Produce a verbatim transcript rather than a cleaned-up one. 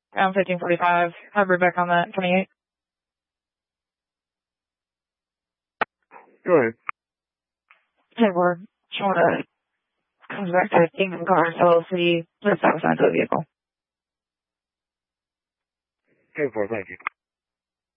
Around fifteen forty-five. Have her back on that twenty-eight. Go ahead. Hey, we're showing a comes back to Kingdom Cars L L C. Let's have a sign to the vehicle. ten four, thank you.